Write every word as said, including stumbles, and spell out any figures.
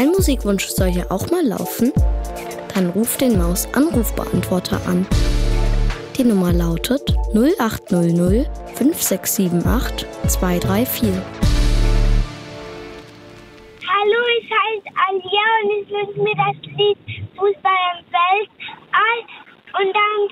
Dein Musikwunsch soll hier auch mal laufen? Dann ruf den Maus-Anrufbeantworter an. Die Nummer lautet null acht null null fünf sechs sieben acht zwei drei vier. Hallo, ich heiße Alia und ich wünsche mir das Lied Fußball im Weltall. Und dann